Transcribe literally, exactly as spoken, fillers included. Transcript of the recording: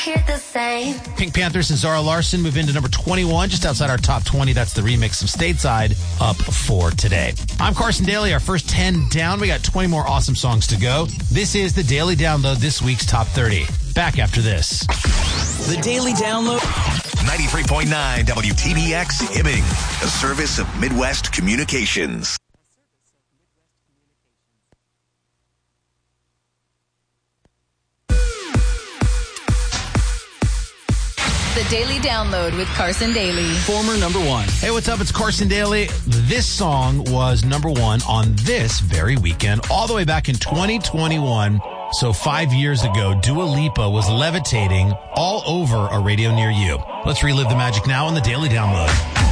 hear the same. Pink Panthers and Zara Larsson move into number twenty-one, just outside our top twenty. That's the remix of Stateside, up for today. I'm Carson Daly. Our first ten down. We got twenty more awesome songs to go. This is the Daily Download, this week's top thirty. Back after this. The Daily Download. ninety-three point nine W T B X Hibbing, a service of Midwest Communications. The Daily Download with Carson Daly. Former number one. Hey, what's up? It's Carson Daly. This song was number one on this very weekend, all the way back in twenty twenty-one. So five years ago, Dua Lipa was levitating all over a radio near you. Let's relive the magic now on the Daily Download.